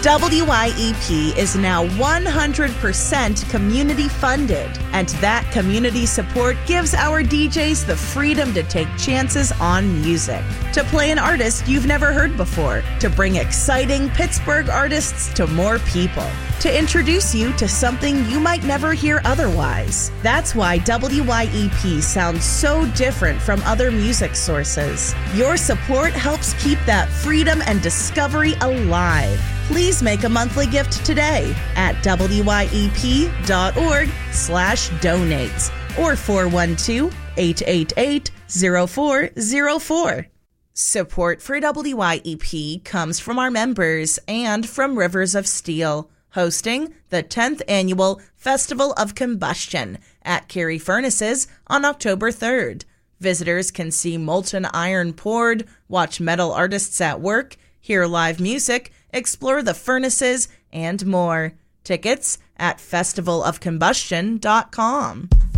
WYEP is now 100% community funded, and that community support gives our DJs the freedom to take chances on music, to play an artist you've never heard before, to bring exciting Pittsburgh artists to more people, to introduce you to something you might never hear otherwise. That's why WYEP sounds so different from other music sources. Your support helps keep that freedom and discovery alive. Please make a monthly gift today at wyep.org/donates or 412-888-0404. Support for WYEP comes from our members and from Rivers of Steel, hosting the 10th Annual Festival of Combustion at Cary Furnaces on October 3rd. Visitors can see molten iron poured, watch metal artists at work, hear live music, explore the furnaces, and more. Tickets at festivalofcombustion.com.